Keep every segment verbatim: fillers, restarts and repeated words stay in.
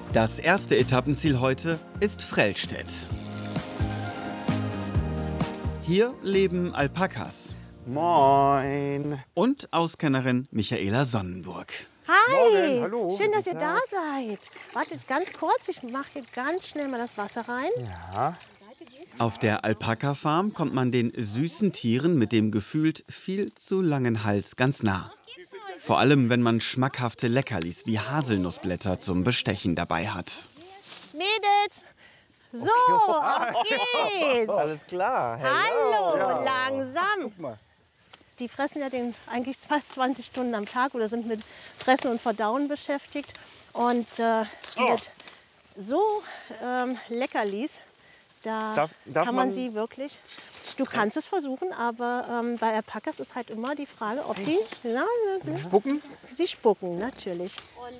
Das erste Etappenziel heute ist Frellstedt. Hier leben Alpakas. Moin. Und Auskennerin Michaela Sonnenburg. Hi, Morgen, hallo. schön, dass ihr Guten da Tag. seid. Wartet ganz kurz, ich mache hier ganz schnell mal das Wasser rein. Ja. Auf der Alpaka-Farm kommt man den süßen Tieren mit dem gefühlt viel zu langen Hals ganz nah. Vor allem, wenn man schmackhafte Leckerlis wie Haselnussblätter zum Bestechen dabei hat. Mädels, so, auf geht's. Alles klar. Hallo, Ja. langsam. Guck mal. Die fressen ja den eigentlich fast zwanzig Stunden am Tag oder sind mit Fressen und Verdauen beschäftigt. Und äh, mit so ähm, Leckerlis, da Darf- darf kann man, man sie wirklich, du kannst es versuchen, aber ähm, bei Alpakas ist halt immer die Frage, ob sie, na, Spucken? sie spucken, natürlich.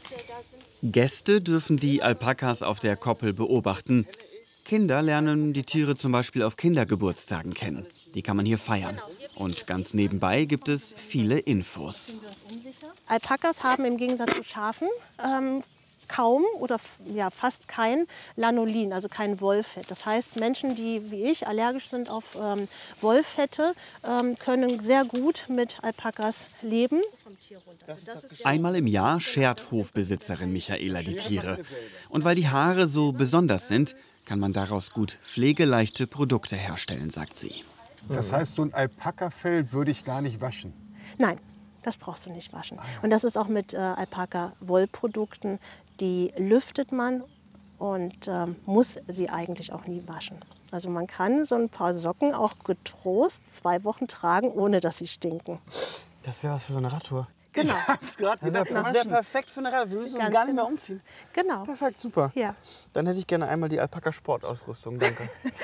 Gäste dürfen die Alpakas auf der Koppel beobachten. Kinder lernen die Tiere zum Beispiel auf Kindergeburtstagen kennen. Die kann man hier feiern. Und ganz nebenbei gibt es viele Infos. Alpakas haben im Gegensatz zu Schafen ähm, kaum oder f- ja, fast kein Lanolin, also kein Wollfett. Das heißt, Menschen, die wie ich allergisch sind auf ähm, Wollfette, ähm, können sehr gut mit Alpakas leben. Einmal im Jahr schert Hofbesitzerin Michaela die Tiere. Und weil die Haare so besonders sind, kann man daraus gut pflegeleichte Produkte herstellen, sagt sie. Das heißt, so ein Alpakafell würde ich gar nicht waschen. Nein, das brauchst du nicht waschen. Und das ist auch mit äh, Alpaka-Wollprodukten. Die lüftet man und ähm, muss sie eigentlich auch nie waschen. Also man kann so ein paar Socken auch getrost zwei Wochen tragen, ohne dass sie stinken. Das wäre was für so eine Radtour. Genau. Das wäre perfekt für eine Radtour. Wir müssen uns Ganz gar nicht mehr genau. umziehen. Genau. Perfekt, super. Ja. Dann hätte ich gerne einmal die Alpaka-Sportausrüstung. Danke.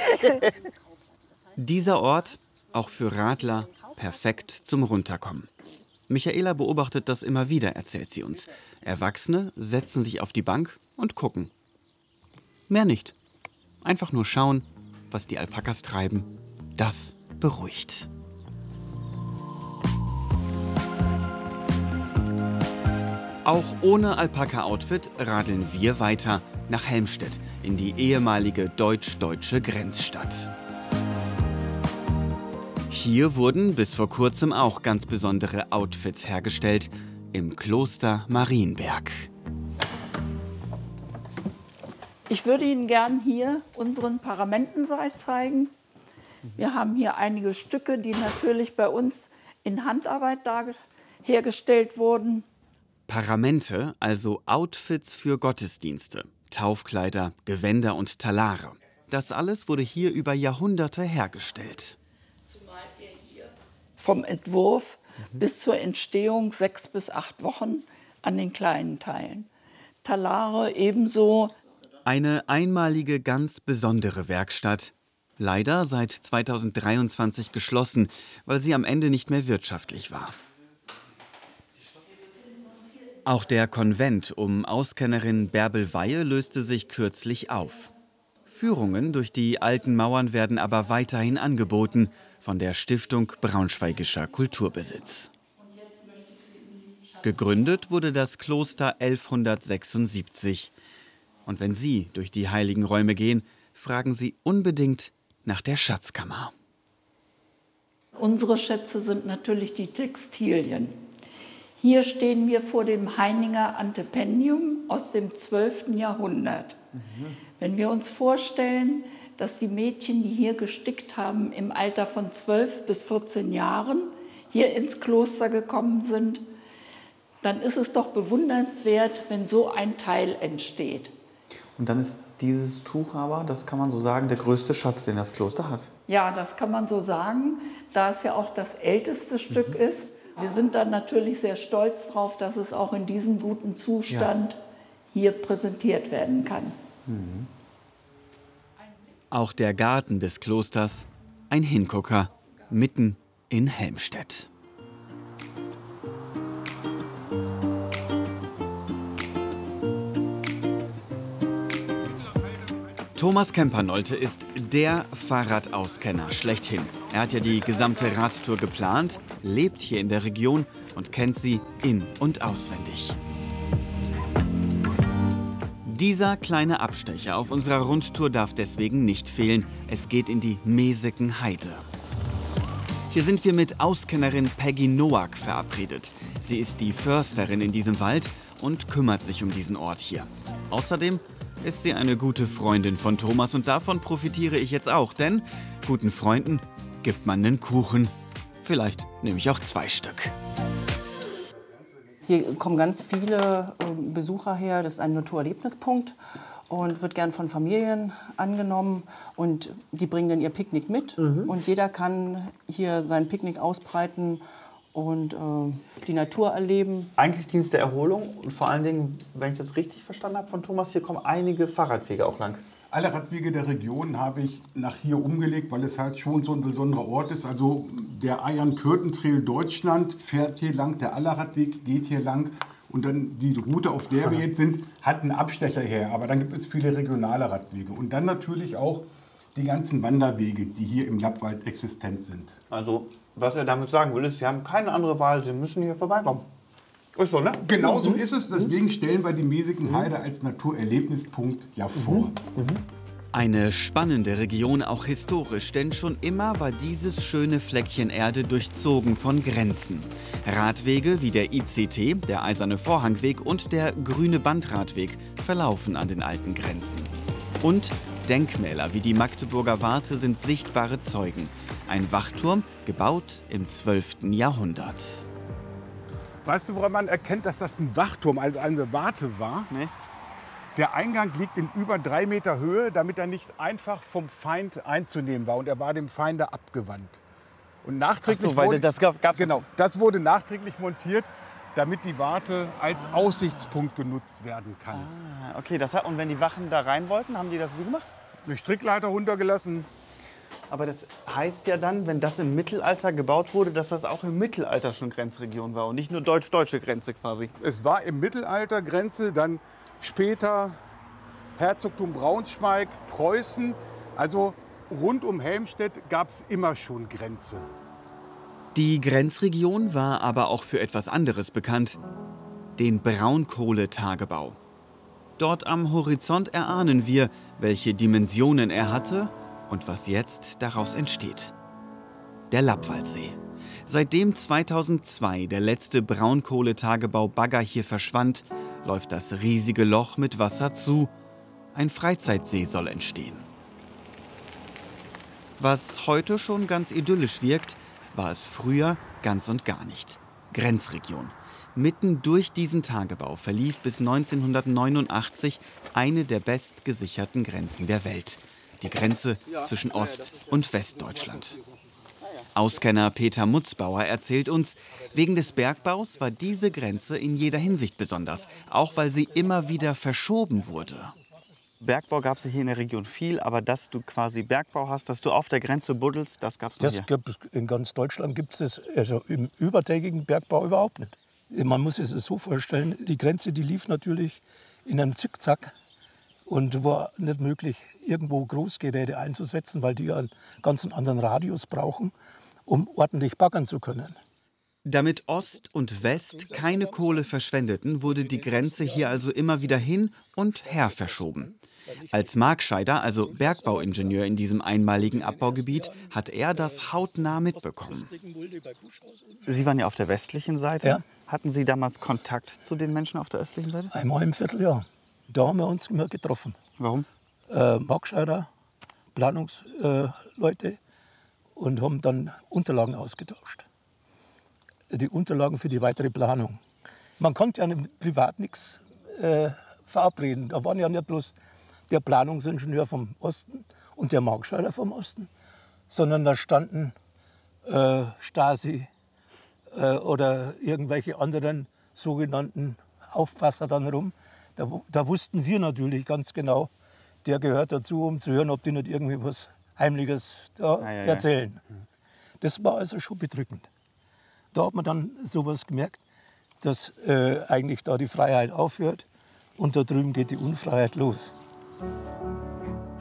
Dieser Ort, auch für Radler, perfekt zum Runterkommen. Michaela beobachtet das immer wieder, erzählt sie uns. Erwachsene setzen sich auf die Bank und gucken. Mehr nicht. Einfach nur schauen, was die Alpakas treiben. Das beruhigt. Auch ohne Alpaka-Outfit radeln wir weiter nach Helmstedt in die ehemalige deutsch-deutsche Grenzstadt. Hier wurden bis vor kurzem auch ganz besondere Outfits hergestellt, im Kloster Marienberg. Ich würde Ihnen gern hier unseren Paramentensaal zeigen. Wir haben hier einige Stücke, die natürlich bei uns in Handarbeit hergestellt wurden. Paramente, also Outfits für Gottesdienste, Taufkleider, Gewänder und Talare. Das alles wurde hier über Jahrhunderte hergestellt. Vom Entwurf bis zur Entstehung sechs bis acht Wochen an den kleinen Teilen. Talare ebenso. Eine einmalige, ganz besondere Werkstatt. Leider seit zweitausenddreiundzwanzig geschlossen, weil sie am Ende nicht mehr wirtschaftlich war. Auch der Konvent um Auskennerin Bärbel Weihe löste sich kürzlich auf. Führungen durch die alten Mauern werden aber weiterhin angeboten von der Stiftung Braunschweigischer Kulturbesitz. Gegründet wurde das Kloster elfhundertsechsundsiebzig. Und wenn Sie durch die heiligen Räume gehen, fragen Sie unbedingt nach der Schatzkammer. Unsere Schätze sind natürlich die Textilien. Hier stehen wir vor dem Heininger Antependium aus dem zwölften Jahrhundert. Mhm. Wenn wir uns vorstellen, dass die Mädchen, die hier gestickt haben, im Alter von zwölf bis vierzehn Jahren hier ins Kloster gekommen sind, dann ist es doch bewundernswert, wenn so ein Teil entsteht. Und dann ist dieses Tuch aber, das kann man so sagen, der größte Schatz, den das Kloster hat. Ja, das kann man so sagen, da es ja auch das älteste Stück mhm. ist. Wir sind dann natürlich sehr stolz drauf, dass es auch in diesem guten Zustand ja. hier präsentiert werden kann. Mhm. Auch der Garten des Klosters, ein Hingucker, mitten in Helmstedt. Thomas Kempernolte ist der Fahrradauskenner schlechthin. Er hat ja die gesamte Radtour geplant, lebt hier in der Region und kennt sie in- und auswendig. Dieser kleine Abstecher auf unserer Rundtour darf deswegen nicht fehlen. Es geht in die Meseken Heide. Hier sind wir mit Auskennerin Peggy Noack verabredet. Sie ist die Försterin in diesem Wald und kümmert sich um diesen Ort hier. Außerdem ist sie eine gute Freundin von Thomas und davon profitiere ich jetzt auch, denn guten Freunden gibt man einen Kuchen. Vielleicht nehme ich auch zwei Stück. Hier kommen ganz viele Besucher her. Das ist ein Naturerlebnispunkt und wird gern von Familien angenommen. Und die bringen dann ihr Picknick mit. Mhm. Und jeder kann hier sein Picknick ausbreiten und äh, die Natur erleben. Eigentlich Dienst der Erholung und vor allen Dingen, wenn ich das richtig verstanden habe von Thomas, hier kommen einige Fahrradwege auch lang. Alle Radwege der Region habe ich nach hier umgelegt, weil es halt schon so ein besonderer Ort ist. Also der Eiern-Kürten-Trail Deutschland fährt hier lang, der Allerradweg geht hier lang. Und dann die Route, auf der wir jetzt sind, hat einen Abstecher her. Aber dann gibt es viele regionale Radwege. Und dann natürlich auch die ganzen Wanderwege, die hier im Lappwald existent sind. Also, was er damit sagen will, ist, Sie haben keine andere Wahl, Sie müssen hier vorbeikommen. Ist so, ne? Genau so ist es. Deswegen stellen wir die Meseken Heide als Naturerlebnispunkt ja vor. Eine spannende Region, auch historisch, denn schon immer war dieses schöne Fleckchen Erde durchzogen von Grenzen. Radwege wie der I C T, der Eiserne Vorhangweg und der Grüne Bandradweg verlaufen an den alten Grenzen. Und Denkmäler wie die Magdeburger Warte sind sichtbare Zeugen. Ein Wachturm, gebaut im zwölften Jahrhundert. Weißt du, woran man erkennt, dass das ein Wachturm, also eine Warte war? Nee. Der Eingang liegt in über drei Meter Höhe, damit er nicht einfach vom Feind einzunehmen war. Und er war dem Feinde abgewandt. Und nachträglich Ach so, weil wurde, das gab, gab's genau, das wurde nachträglich montiert, damit die Warte als Aussichtspunkt genutzt werden kann. Ah, okay, das hat, und wenn die Wachen da rein wollten, haben die das wie gemacht? Eine Strickleiter runtergelassen. Aber das heißt ja dann, wenn das im Mittelalter gebaut wurde, dass das auch im Mittelalter schon Grenzregion war und nicht nur deutsch-deutsche Grenze quasi. Es war im Mittelalter Grenze, dann später Herzogtum Braunschweig, Preußen. Also rund um Helmstedt gab es immer schon Grenze. Die Grenzregion war aber auch für etwas anderes bekannt, den Braunkohletagebau. Dort am Horizont erahnen wir, welche Dimensionen er hatte und was jetzt daraus entsteht. Der Lappwaldsee. Seitdem zweitausendzwei der letzte Braunkohletagebau Bagger hier verschwand, läuft das riesige Loch mit Wasser zu. Ein Freizeitsee soll entstehen. Was heute schon ganz idyllisch wirkt, war es früher ganz und gar nicht. Grenzregion. Mitten durch diesen Tagebau verlief bis neunzehnhundertneunundachtzig eine der bestgesicherten Grenzen der Welt. Die Grenze zwischen Ost- und Westdeutschland. Auskenner Peter Mutzbauer erzählt uns, wegen des Bergbaus war diese Grenze in jeder Hinsicht besonders, auch weil sie immer wieder verschoben wurde. Bergbau gab es ja hier in der Region viel, aber dass du quasi Bergbau hast, dass du auf der Grenze buddelst, das gab es nicht. Das gibt, in ganz Deutschland gibt es also im übertägigen Bergbau überhaupt nicht. Man muss es so vorstellen, die Grenze, die lief natürlich in einem Zickzack und war nicht möglich, irgendwo Großgeräte einzusetzen, weil die einen ganz anderen Radius brauchen, um ordentlich baggern zu können. Damit Ost und West keine Kohle verschwendeten, wurde die Grenze hier also immer wieder hin und her verschoben. Als Markscheider, also Bergbauingenieur in diesem einmaligen Abbaugebiet, hat er das hautnah mitbekommen. Sie waren ja auf der westlichen Seite. Ja. Hatten Sie damals Kontakt zu den Menschen auf der östlichen Seite? Einmal im Vierteljahr. Da haben wir uns immer getroffen. Warum? Äh, Markscheider, Planungsleute äh, und haben dann Unterlagen ausgetauscht. Die Unterlagen für die weitere Planung. Man konnte ja privat nichts äh, verabreden. Da waren ja nicht bloß der Planungsingenieur vom Osten und der Markscheider vom Osten, sondern da standen äh, Stasi äh, oder irgendwelche anderen sogenannten Aufpasser dann rum. Da, da wussten wir natürlich ganz genau, der gehört dazu, um zu hören, ob die nicht irgendwie was Heimliches da ja, ja, erzählen. Ja. Das war also schon bedrückend. Da hat man dann sowas gemerkt, dass äh, eigentlich da die Freiheit aufhört und da drüben geht die Unfreiheit los.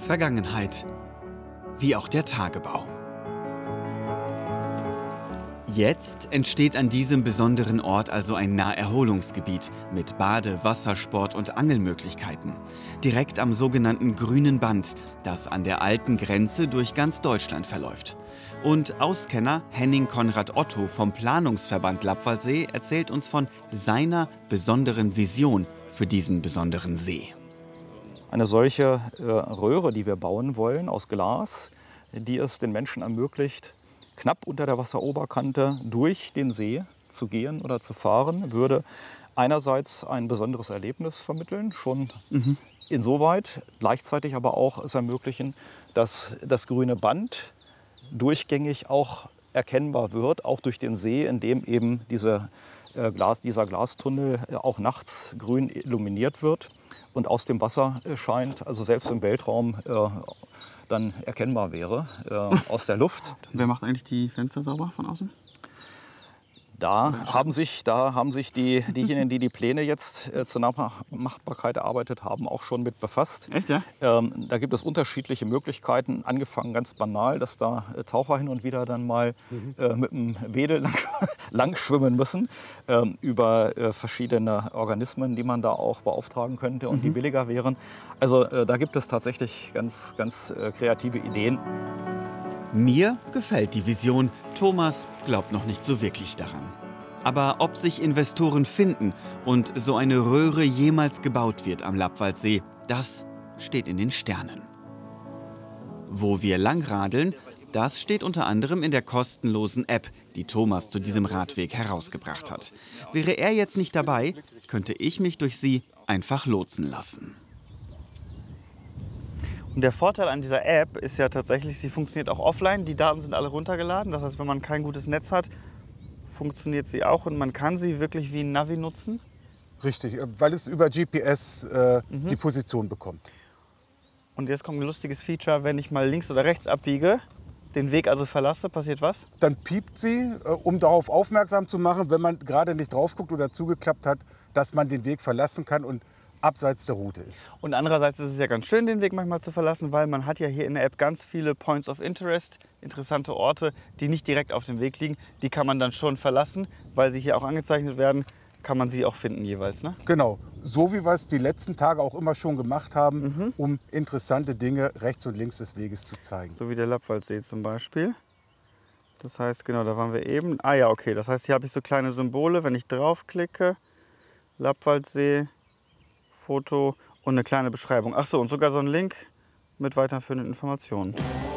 Vergangenheit, wie auch der Tagebau. Jetzt entsteht an diesem besonderen Ort also ein Naherholungsgebiet mit Bade-, Wassersport- und Angelmöglichkeiten. Direkt am sogenannten Grünen Band, das an der alten Grenze durch ganz Deutschland verläuft. Und Auskenner Henning Konrad Otto vom Planungsverband Lappwaldsee erzählt uns von seiner besonderen Vision für diesen besonderen See. Eine solche äh, Röhre, die wir bauen wollen aus Glas, die es den Menschen ermöglicht, knapp unter der Wasseroberkante durch den See zu gehen oder zu fahren, würde einerseits ein besonderes Erlebnis vermitteln, schon mhm. insoweit, gleichzeitig aber auch es ermöglichen, dass das grüne Band durchgängig auch erkennbar wird, auch durch den See, in dem eben diese, äh, Glas, dieser Glastunnel äh, auch nachts grün illuminiert wird und aus dem Wasser äh, scheint, also selbst im Weltraum äh, dann erkennbar wäre äh, aus der Luft. Wer macht eigentlich die Fenster sauber von außen? Da haben sich, da haben sich die, diejenigen, die die Pläne jetzt äh, zur Nachmachbarkeit erarbeitet haben, auch schon mit befasst. Echt, ja? Ähm, da gibt es unterschiedliche Möglichkeiten, angefangen ganz banal, dass da äh, Taucher hin und wieder dann mal mhm. äh, mit dem Wedel lang, lang schwimmen müssen, ähm, über äh, verschiedene Organismen, die man da auch beauftragen könnte und mhm. die billiger wären. Also äh, da gibt es tatsächlich ganz, ganz äh, kreative Ideen. Mir gefällt die Vision, Thomas glaubt noch nicht so wirklich daran. Aber ob sich Investoren finden und so eine Röhre jemals gebaut wird am Lappwaldsee, das steht in den Sternen. Wo wir langradeln, das steht unter anderem in der kostenlosen App, die Thomas zu diesem Radweg herausgebracht hat. Wäre er jetzt nicht dabei, könnte ich mich durch sie einfach lotsen lassen. Und der Vorteil an dieser App ist ja tatsächlich, sie funktioniert auch offline. Die Daten sind alle runtergeladen. Das heißt, wenn man kein gutes Netz hat, funktioniert sie auch. Und man kann sie wirklich wie ein Navi nutzen. Richtig, weil es über G P S äh, Mhm. die Position bekommt. Und jetzt kommt ein lustiges Feature, wenn ich mal links oder rechts abbiege, den Weg also verlasse, passiert was? Dann piept sie, äh, um darauf aufmerksam zu machen, wenn man gerade nicht drauf guckt oder zugeklappt hat, dass man den Weg verlassen kann und abseits der Route ist. Und andererseits ist es ja ganz schön, den Weg manchmal zu verlassen, weil man hat ja hier in der App ganz viele Points of Interest, interessante Orte, die nicht direkt auf dem Weg liegen. Die kann man dann schon verlassen, weil sie hier auch angezeichnet werden, kann man sie auch finden jeweils, ne? Genau, so wie wir es die letzten Tage auch immer schon gemacht haben, Mhm. um interessante Dinge rechts und links des Weges zu zeigen. So wie der Lappwaldsee zum Beispiel. Das heißt, genau, da waren wir eben. Ah ja, okay, das heißt, hier habe ich so kleine Symbole, wenn ich draufklicke, Lappwaldsee, Foto und eine kleine Beschreibung. Ach so, und sogar so ein Link mit weiterführenden Informationen.